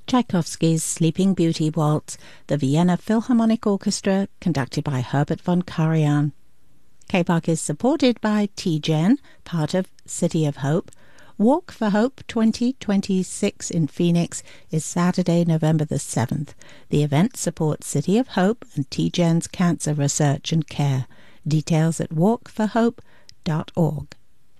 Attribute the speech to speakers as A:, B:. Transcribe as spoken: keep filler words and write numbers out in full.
A: Tchaikovsky's Sleeping Beauty Waltz, the Vienna Philharmonic Orchestra, conducted by Herbert von Karajan. K-Park is supported by T-Gen, part of City of Hope. Walk for Hope twenty twenty-six in Phoenix is Saturday, November the seventh. The event supports City of Hope and T-Gen's cancer research and care. Details at walk for hope dot org.